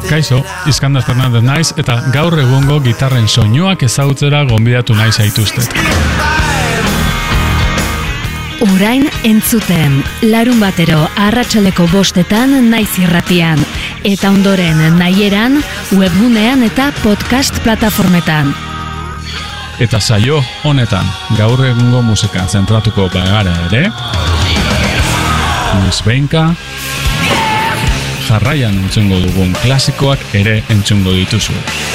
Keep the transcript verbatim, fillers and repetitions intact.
Kaixo, Iskandar Fernandez naiz eta gaur egungo gitarren soinuak ezagutzera gonbidatu naiz zaituztet. Orain entzuten, larun batero arratsaldeko bostetan naiz irratian, eta ondoren nahieran, webgunean eta podcast plataformetan. Eta saio honetan, gaur egungo musikan zentratuko bagara ere, noizbehinka, jarraian entzungo dugun klasikoak ere entzungo dituzu.